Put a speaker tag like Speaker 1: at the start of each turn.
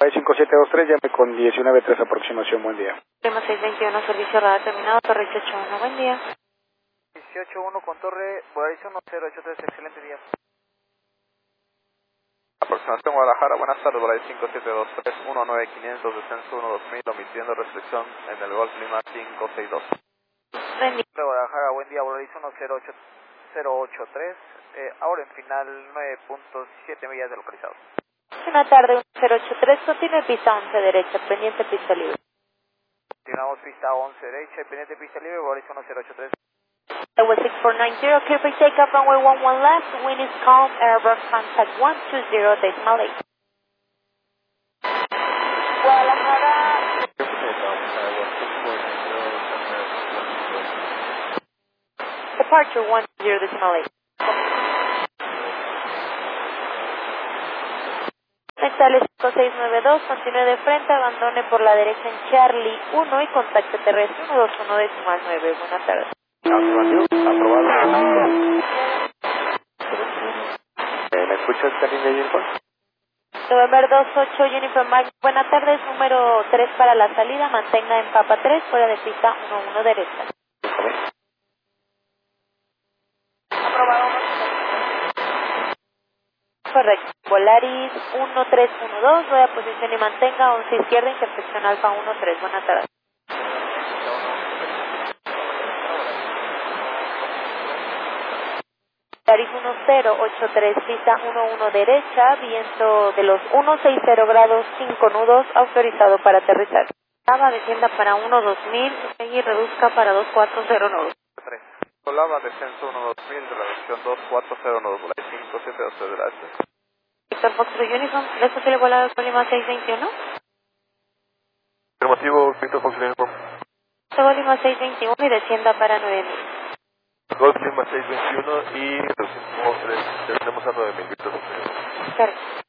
Speaker 1: 5-7-2-3, llame con 19-3 aproximación, buen día.
Speaker 2: Tema 621, servicio radar terminado, Torre 181, buen día.
Speaker 3: 18-1 con Torre, Volaris 1083, excelente día.
Speaker 4: Aproximación Guadalajara, buenas tardes, Volaris 5723, 19500, descenso 12000, omitiendo restricción en el Golf Lima 562.
Speaker 2: Buen día.
Speaker 3: Guadalajara, buen día, Volaris 10883, ahora en final 9.7 millas de localizado.
Speaker 2: Buena tarde, 1083, continúe pista 11 derecha, pendiente pista libre.
Speaker 3: Continuamos pista 11 derecha, pendiente pista libre, Volaris 1083.
Speaker 2: Tower 6490, clear for takeoff, runway 11 left, wind is calm, airbus contact 120, decimal 8. Guadalajara. Departure 10, decimal 8. Centrales 5692, continúe de frente, abandone por la derecha en Charlie 1 y contacto terrestre 121 decimal 9. Buenas tardes.
Speaker 4: Aprobado. ¿Me escuchas, Karina Uniform?
Speaker 2: November 28, Uniform Mike. Buenas tardes, número 3 para la salida, mantenga en Papa 3, fuera de pista 11 derecha. Aprobado. Correcto. Volaris 1312, rueda posición y mantenga 11 izquierda, intersección Alfa 13. Buenas tardes. Volaris 1083, pista 11 derecha, viento de los 160 grados 5 nudos, autorizado para aterrizar. Descienda para 12000 y reduzca para 240 nudos.
Speaker 4: 3. Solava, descenso 12000, de la versión 2409, Volaris 5723, gracias.
Speaker 2: Víctor Foxtrot Uniform, ¿es posible volar al Lima 621?
Speaker 4: Afirmativo, Víctor Fox Uniform.
Speaker 2: Lima 621 y descienda para 9000.
Speaker 4: Golf Lima 621 y reducimos, tenemos a 9000, Víctor Fox Uniform.
Speaker 2: Correcto.